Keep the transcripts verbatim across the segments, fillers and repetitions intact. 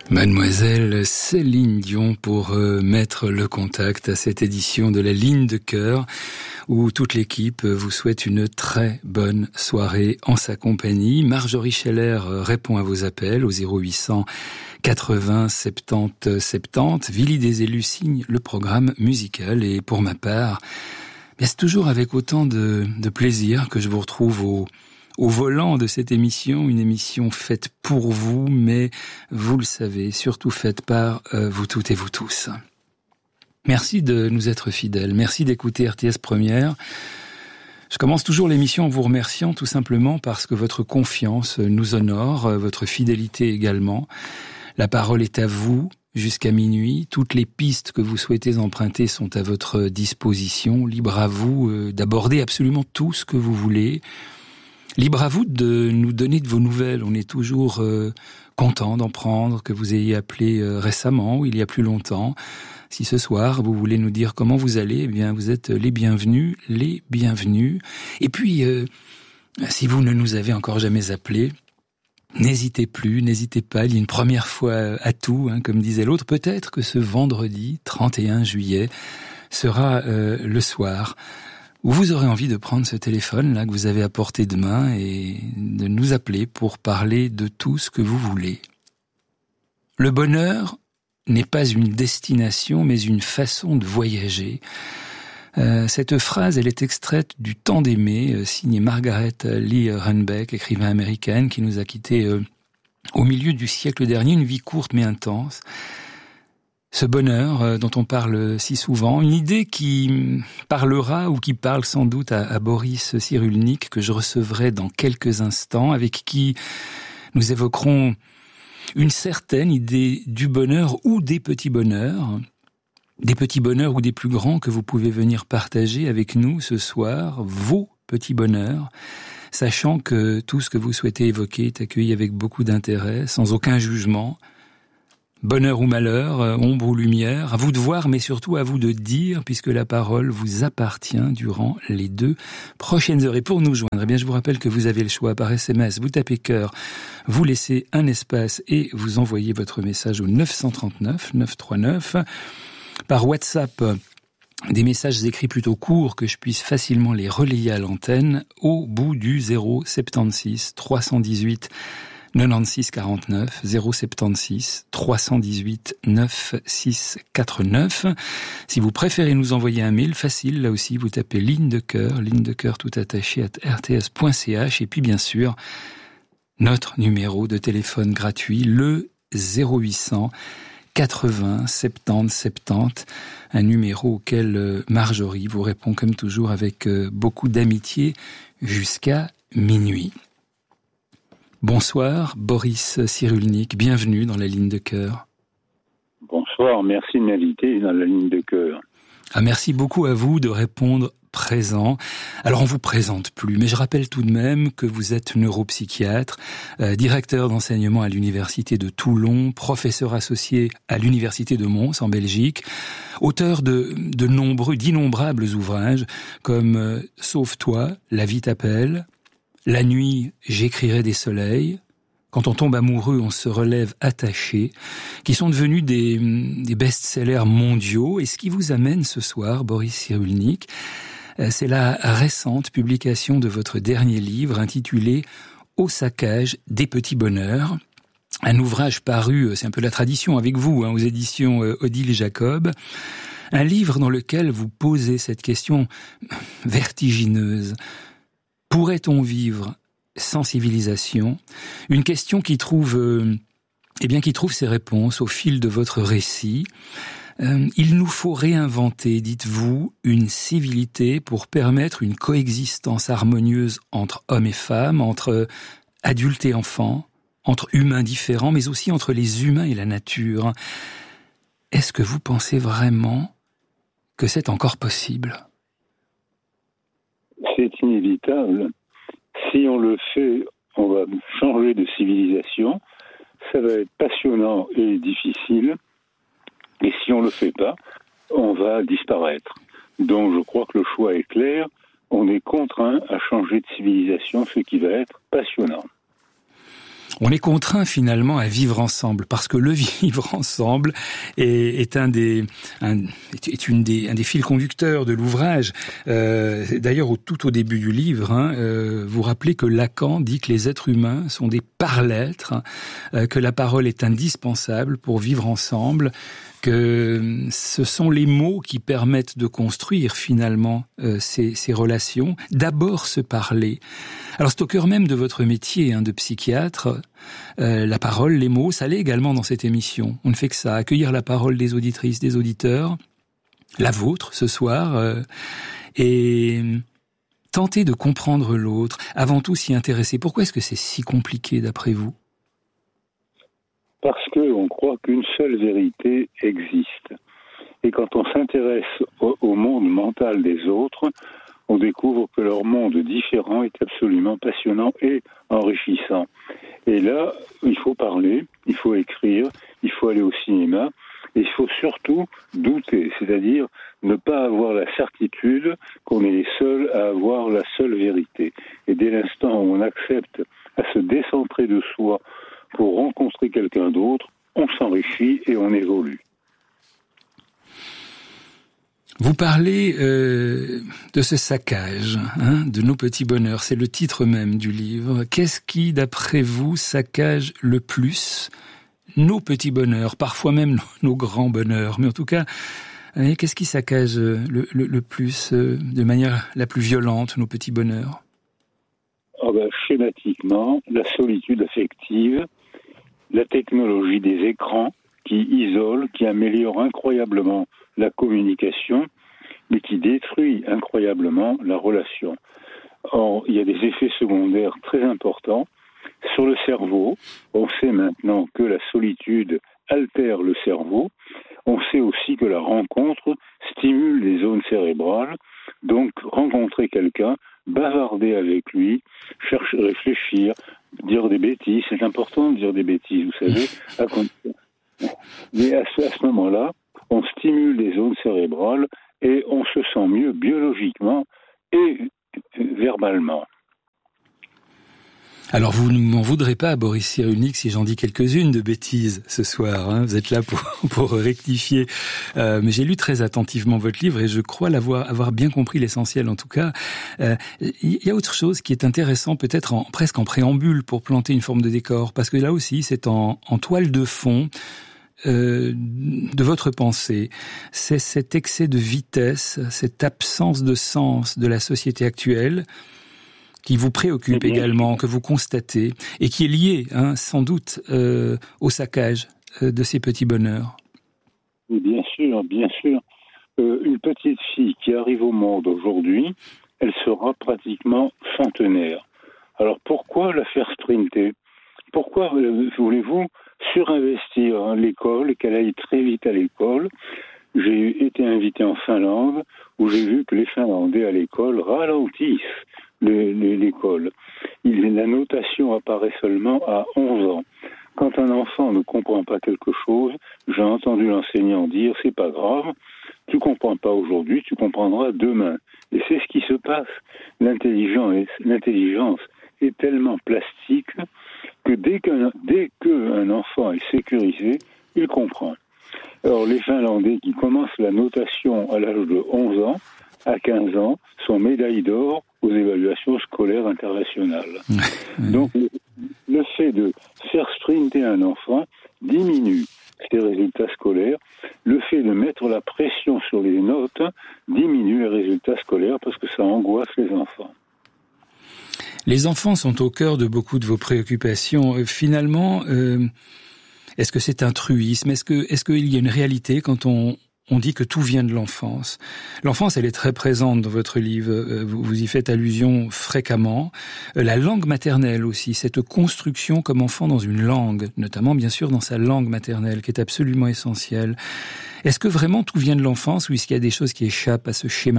Mademoiselle Céline Dion pour euh, mettre le contact à cette édition de la Ligne de Cœur où toute l'équipe vous souhaite une très bonne soirée en sa compagnie. Marjorie Scheller répond à vos appels au zéro huit cent quatre-vingts soixante-dix soixante-dix. Willy des Élus signe le programme musical et pour ma part, bien c'est toujours avec autant de, de plaisir que je vous retrouve au Au volant de cette émission, une émission faite pour vous, mais vous le savez, surtout faite par euh, vous toutes et vous tous. Merci de nous être fidèles, merci d'écouter R T S Première. Je commence toujours l'émission en vous remerciant tout simplement parce que votre confiance nous honore, votre fidélité également. La parole est à vous jusqu'à minuit. Toutes les pistes que vous souhaitez emprunter sont à votre disposition. Libre à vous euh, d'aborder absolument tout ce que vous voulez. Libre à vous de nous donner de vos nouvelles. On est toujours euh, content d'en prendre, que vous ayez appelé euh, récemment ou il y a plus longtemps. Si ce soir, vous voulez nous dire comment vous allez, eh bien, vous êtes les bienvenus, les bienvenus. Et puis, euh, si vous ne nous avez encore jamais appelé, n'hésitez plus, n'hésitez pas. Il y a une première fois à tout, hein, comme disait l'autre. Peut-être que ce vendredi trente et un juillet sera euh, le soir où vous aurez envie de prendre ce téléphone-là que vous avez à portée de main et de nous appeler pour parler de tout ce que vous voulez. Le bonheur n'est pas une destination, mais une façon de voyager. Euh, cette phrase, elle est extraite du Temps d'aimer, euh, signée Margaret Lee Runbeck, écrivain américaine, qui nous a quittés euh, au milieu du siècle dernier, une vie courte mais intense. Ce bonheur euh, dont on parle si souvent, une idée qui parlera ou qui parle sans doute à, à Boris Cyrulnik, que je recevrai dans quelques instants, avec qui nous évoquerons une certaine idée du bonheur ou des petits bonheurs, des petits bonheurs ou des plus grands que vous pouvez venir partager avec nous ce soir, vos petits bonheurs, sachant que tout ce que vous souhaitez évoquer est accueilli avec beaucoup d'intérêt, sans aucun jugement. Bonheur ou malheur, ombre ou lumière, à vous de voir, mais surtout à vous de dire, puisque la parole vous appartient durant les deux prochaines heures. Et pour nous joindre, eh bien, je vous rappelle que vous avez le choix par S M S, vous tapez cœur, vous laissez un espace et vous envoyez votre message au neuf cent trente-neuf neuf cent trente-neuf. Par WhatsApp, des messages écrits plutôt courts que je puisse facilement les relayer à l'antenne au bout du zéro soixante-seize trois cent dix-huit quatre-vingt-seize quarante-neuf, zéro soixante-seize trois cent dix-huit quatre-vingt-seize quarante-neuf. Si vous préférez nous envoyer un mail, facile, là aussi, vous tapez ligne de cœur, ligne de cœur tout attaché à r t s point c h, et puis bien sûr, notre numéro de téléphone gratuit, le zéro huit cents quatre-vingts soixante-dix soixante-dix, un numéro auquel Marjorie vous répond comme toujours avec beaucoup d'amitié jusqu'à minuit. Bonsoir, Boris Cyrulnik, bienvenue dans la Ligne de Cœur. Bonsoir, merci de m'inviter dans la Ligne de Cœur. Ah, merci beaucoup à vous de répondre présent. Alors on vous présente plus, mais je rappelle tout de même que vous êtes neuropsychiatre, euh, directeur d'enseignement à l'université de Toulon, professeur associé à l'université de Mons en Belgique, auteur de, de nombreux, d'innombrables ouvrages comme euh, Sauve-toi, la vie t'appelle, La nuit, j'écrirai des soleils, Quand on tombe amoureux, on se relève attaché, qui sont devenus des, des best-sellers mondiaux. Et ce qui vous amène ce soir, Boris Cyrulnik, c'est la récente publication de votre dernier livre intitulé « Au saccage des petits bonheurs ». Un ouvrage paru, c'est un peu la tradition avec vous, hein, aux éditions Odile Jacob. Un livre dans lequel vous posez cette question vertigineuse. Pourrait-on vivre sans civilisation? Une question qui trouve, euh, eh bien, qui trouve ses réponses au fil de votre récit. Euh, il nous faut réinventer, dites-vous, une civilité pour permettre une coexistence harmonieuse entre hommes et femmes, entre adultes et enfants, entre humains différents, mais aussi entre les humains et la nature. Est-ce que vous pensez vraiment que c'est encore possible? C'est inévitable. Si on le fait, on va changer de civilisation. Ça va être passionnant et difficile. Et si on ne le fait pas, on va disparaître. Donc je crois que le choix est clair. On est contraint à changer de civilisation, ce qui va être passionnant. On est contraint finalement à vivre ensemble, parce que le vivre ensemble est, est un des, un, est une des, un des fils conducteurs de l'ouvrage. Euh, d'ailleurs, au, tout au début du livre, hein, euh, vous rappelez que Lacan dit que les êtres humains sont des par-l'être, hein, euh, que la parole est indispensable pour vivre ensemble, que ce sont les mots qui permettent de construire finalement euh, ces, ces relations. D'abord se parler. Alors c'est au cœur même de votre métier hein, de psychiatre. Euh, la parole, les mots, ça l'est également dans cette émission. On ne fait que ça, accueillir la parole des auditrices, des auditeurs, la vôtre ce soir, euh, et tenter de comprendre l'autre, avant tout s'y intéresser. Pourquoi est-ce que c'est si compliqué d'après vous ? Parce qu'on croit qu'une seule vérité existe. Et quand on s'intéresse au, au monde mental des autres, on découvre que leur monde différent est absolument passionnant et enrichissant. Et là, il faut parler, il faut écrire, il faut aller au cinéma, et il faut surtout douter, c'est-à-dire ne pas avoir la certitude qu'on est les seuls à avoir la seule vérité. Et dès l'instant où on accepte à se décentrer de soi pour rencontrer quelqu'un d'autre, on s'enrichit et on évolue. Vous parlez euh, de ce saccage, hein, de nos petits bonheurs. C'est le titre même du livre. Qu'est-ce qui, d'après vous, saccage le plus nos petits bonheurs, parfois même nos, nos grands bonheurs? Mais en tout cas, hein, qu'est-ce qui saccage le, le, le plus, euh, de manière la plus violente, nos petits bonheurs? Oh ben, schématiquement, la solitude affective, la technologie des écrans qui isole, qui améliore incroyablement la communication, mais qui détruit incroyablement la relation. Or, il y a des effets secondaires très importants sur le cerveau. On sait maintenant que la solitude altère le cerveau. On sait aussi que la rencontre stimule les zones cérébrales. Donc, rencontrer quelqu'un, bavarder avec lui, chercher, réfléchir, dire des bêtises. C'est important de dire des bêtises, vous savez. Mais à ce, à ce moment-là, on stimule les zones cérébrales et on se sent mieux biologiquement et verbalement. Alors vous ne m'en voudrez pas, Boris Cyrulnik, si j'en dis quelques-unes de bêtises ce soir. Hein. Vous êtes là pour, pour rectifier. Euh, mais j'ai lu très attentivement votre livre et je crois l'avoir avoir bien compris l'essentiel. En tout cas, euh, il y a autre chose qui est intéressant, peut-être en, presque en préambule pour planter une forme de décor, parce que là aussi, c'est en, en toile de fond. Euh, de votre pensée, c'est cet excès de vitesse, cette absence de sens de la société actuelle qui vous préoccupe également, que vous constatez, et qui est lié, hein, sans doute, euh, au saccage euh, de ces petits bonheurs. Bien sûr, bien sûr. Euh, une petite fille qui arrive au monde aujourd'hui, elle sera pratiquement centenaire. Alors pourquoi la faire sprinter ? Pourquoi euh, voulez-vous surinvestir hein, l'école et qu'elle aille très vite à l'école ? J'ai été invité en Finlande où j'ai vu que les Finlandais à l'école ralentissent les, les, l'école. Il, la notation apparaît seulement à onze ans. Quand un enfant ne comprend pas quelque chose, j'ai entendu l'enseignant dire « c'est pas grave, tu comprends pas aujourd'hui, tu comprendras demain ». Et c'est ce qui se passe. L'intelligence, l'intelligence est tellement plastique que dès qu'un, dès qu'un enfant est sécurisé, il comprend. Alors les Finlandais qui commencent la notation à l'âge de onze ans, à quinze ans, sont médailles d'or aux évaluations scolaires internationales. Donc le, le fait de faire sprinter un enfant diminue ses résultats scolaires. Le fait de mettre la pression sur les notes diminue les résultats scolaires parce que ça angoisse les enfants. Les enfants sont au cœur de beaucoup de vos préoccupations. Finalement, euh, est-ce que c'est un truisme ? Est-ce que, est-ce qu'il y a une réalité quand on, on dit que tout vient de l'enfance ? L'enfance, elle est très présente dans votre livre. Vous, vous y faites allusion fréquemment. La langue maternelle aussi, cette construction comme enfant dans une langue, notamment bien sûr dans sa langue maternelle, qui est absolument essentielle. Est-ce que vraiment tout vient de l'enfance ou est-ce qu'il y a des choses qui échappent à ce schéma-là ?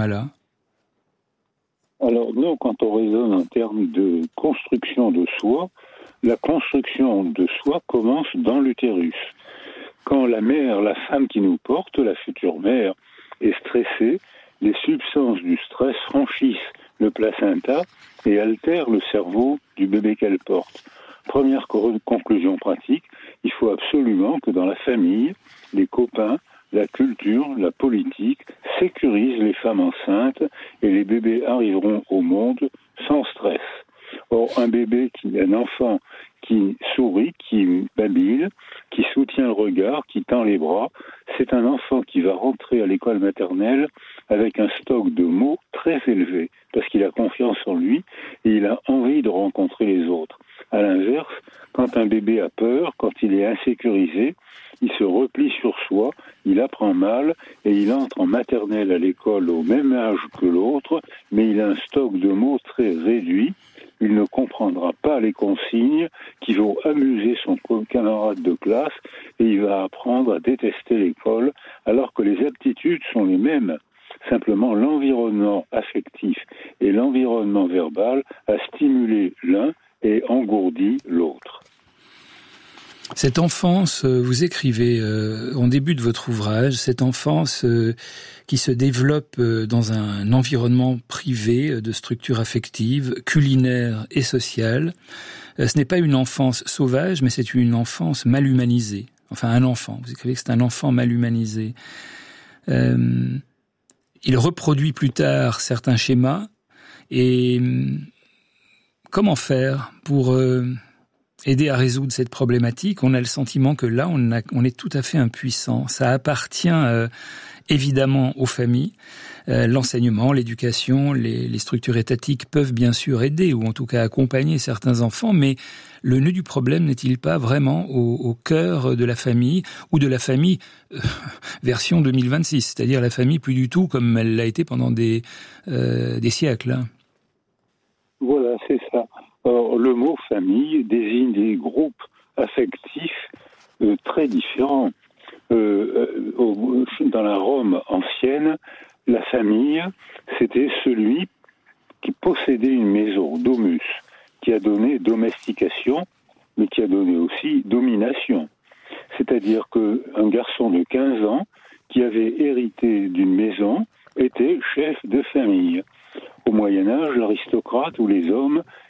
Alors non, quand on raisonne en termes de construction de soi, la construction de soi commence dans l'utérus. Quand la mère, la femme qui nous porte, la future mère, est stressée, les substances du stress franchissent le placenta et altèrent le cerveau du bébé qu'elle porte. Première conclusion pratique, il faut absolument que dans la famille, les copains, la culture, la politique sécurisent les femmes enceintes et les bébés arriveront au monde sans stress. Or, un bébé, qui, un enfant qui sourit, qui babille, qui soutient le regard, qui tend les bras, c'est un enfant qui va rentrer à l'école maternelle avec un stock de mots très élevé, parce qu'il a confiance en lui et il a envie de rencontrer les autres. À l'inverse, quand un bébé a peur, quand il est insécurisé, il se replie sur soi, il apprend mal et il entre en maternelle à l'école au même âge que l'autre, mais il a un stock de mots très réduit. Il ne comprendra pas les consignes qui vont amuser son camarade de classe et il va apprendre à détester l'école alors que les aptitudes sont les mêmes. Simplement, l'environnement affectif et l'environnement verbal a stimulé l'un et engourdi l'autre. Cette enfance, vous écrivez euh, en début de votre ouvrage, cette enfance euh, qui se développe euh, dans un environnement privé euh, de structure affective, culinaire et sociale. Euh, ce n'est pas une enfance sauvage, mais c'est une enfance mal humanisée. Enfin, un enfant. Vous écrivez que c'est un enfant mal humanisé. Euh, il reproduit plus tard certains schémas. Et euh, comment faire pour... Euh, aider à résoudre cette problématique? On a le sentiment que là, on, a, on est tout à fait impuissant. Ça appartient euh, évidemment aux familles. Euh, l'enseignement, l'éducation, les, les structures étatiques peuvent bien sûr aider ou en tout cas accompagner certains enfants, mais le nœud du problème n'est-il pas vraiment au, au cœur de la famille ou de la famille euh, version deux mille vingt-six, c'est-à-dire la famille plus du tout comme elle l'a été pendant des, euh, des siècles, hein. Voilà, c'est ça. Or, le mot famille désigne des groupes affectifs euh, très différents. Euh, euh, dans la Rome ancienne, la famille, c'était celui qui possédait une maison, domus, qui a donné domestication, mais qui a donné aussi domination. C'est-à-dire qu'un garçon de quinze ans qui avait hérité d'une maison était chef de famille. Au Moyen-Âge, l'aristocrate ou les hommes